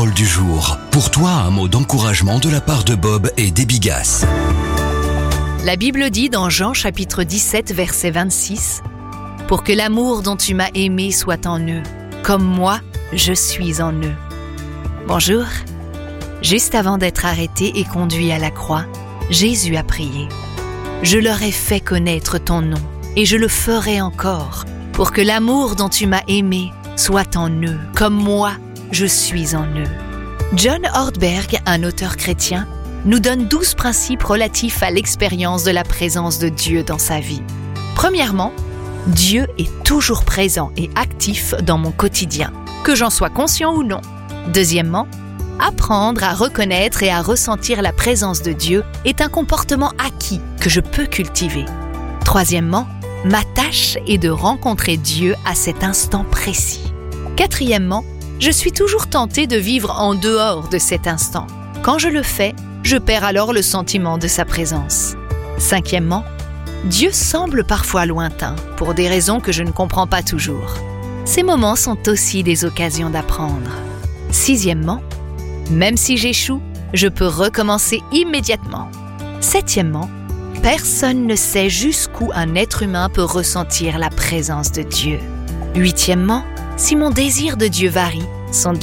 parole du jour. Pour toi, un mot d'encouragement de la part de Bob et d'Ebigas. La Bible dit dans Jean chapitre 17, verset 26 « Pour que l'amour dont tu m'as aimé soit en eux, comme moi, je suis en eux. » Bonjour. Juste avant d'être arrêté et conduit à la croix, Jésus a prié. « Je leur ai fait connaître ton nom, et je le ferai encore, pour que l'amour dont tu m'as aimé soit en eux, comme moi, je suis en eux. » John Ortberg, un auteur chrétien, nous donne 12 principes relatifs à l'expérience de la présence de Dieu dans sa vie. Premièrement, Dieu est toujours présent et actif dans mon quotidien, que j'en sois conscient ou non. Deuxièmement, apprendre à reconnaître et à ressentir la présence de Dieu est un comportement acquis que je peux cultiver. Troisièmement, ma tâche est de rencontrer Dieu à cet instant précis. Quatrièmement, je suis toujours tentée de vivre en dehors de cet instant. Quand je le fais, je perds alors le sentiment de sa présence. Cinquièmement, Dieu semble parfois lointain, pour des raisons que je ne comprends pas toujours. Ces moments sont aussi des occasions d'apprendre. Sixièmement, même si j'échoue, je peux recommencer immédiatement. Septièmement, personne ne sait jusqu'où un être humain peut ressentir la présence de Dieu. Huitièmement, si mon désir de Dieu varie, son